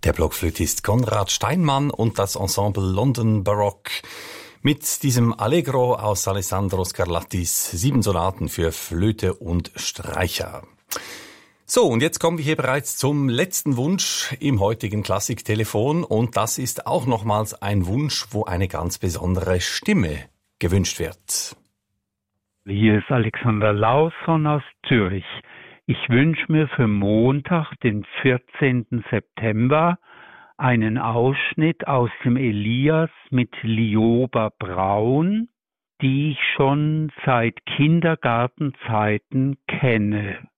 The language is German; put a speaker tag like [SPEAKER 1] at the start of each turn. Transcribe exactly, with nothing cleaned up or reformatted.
[SPEAKER 1] Der Blockflötist Konrad Steinmann und das Ensemble London Baroque mit diesem Allegro aus Alessandro Scarlattis sieben Sonaten für Flöte und Streicher. So, und jetzt kommen wir hier bereits zum letzten Wunsch im heutigen Klassiktelefon, und das ist auch nochmals ein Wunsch, wo eine ganz besondere Stimme gewünscht wird.
[SPEAKER 2] Hier ist Alexander Lausson aus Zürich. Ich wünsche mir für Montag, den vierzehnten September, einen Ausschnitt aus dem Elias mit Lioba Braun, die ich schon seit Kindergartenzeiten kenne.